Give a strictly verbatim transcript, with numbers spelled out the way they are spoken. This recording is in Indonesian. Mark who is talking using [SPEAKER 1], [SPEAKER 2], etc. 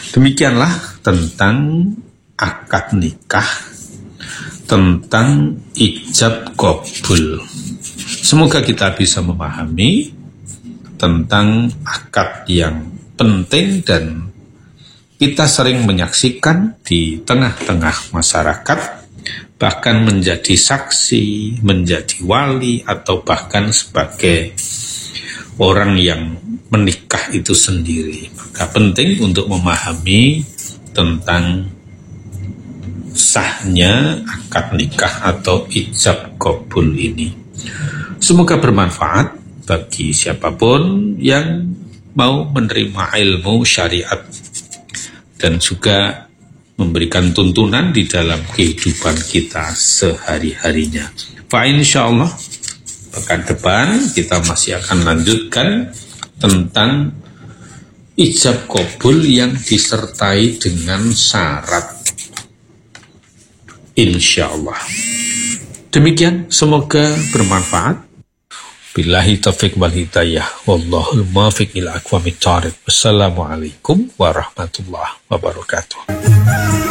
[SPEAKER 1] Demikianlah tentang akad nikah, tentang ijab qabul. Semoga kita bisa memahami tentang akad yang penting dan kita sering menyaksikan di tengah-tengah masyarakat, bahkan menjadi saksi, menjadi wali, atau bahkan sebagai orang yang menikah itu sendiri. Maka penting untuk memahami tentang sahnya akad nikah atau ijab qabul ini. Semoga bermanfaat bagi siapapun yang mau menerima ilmu syariat dan juga memberikan tuntunan di dalam kehidupan kita sehari-harinya. Fa insyaallah pekan depan kita masih akan lanjutkan tentang ijab qabul yang disertai dengan syarat. Insyaallah. Demikian, semoga bermanfaat. Billahi taufiq wal hidayah. Wallahul muwaffiq ila aqwamit thoriq. Wassalamualaikum warahmatullahi wabarakatuh.